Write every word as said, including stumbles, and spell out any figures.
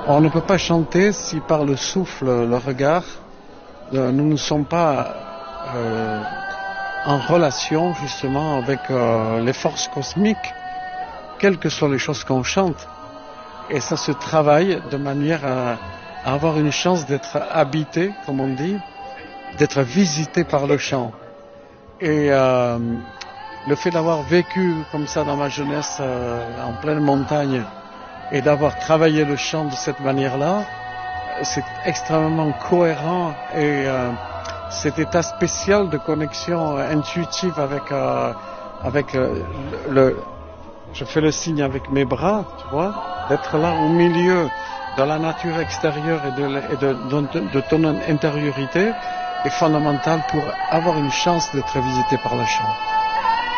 On ne peut pas chanter si par le souffle, le regard, euh, nous ne sommes pas euh, en relation justement avec euh, les forces cosmiques, quelles que soient les choses qu'on chante. Et ça se travaille de manière à, à avoir une chance d'être habité, comme on dit, d'être visité par le chant. Et euh, le fait d'avoir vécu comme ça dans ma jeunesse euh, en pleine montagne et d'avoir travaillé le chant de cette manière-là, c'est extrêmement cohérent et euh, cet état spécial de connexion euh, intuitive avec, euh, avec euh, le, le... Je fais le signe avec mes bras, tu vois, d'être là au milieu de la nature extérieure et de, et de, de, de ton intériorité est fondamental pour avoir une chance d'être visité par le chant.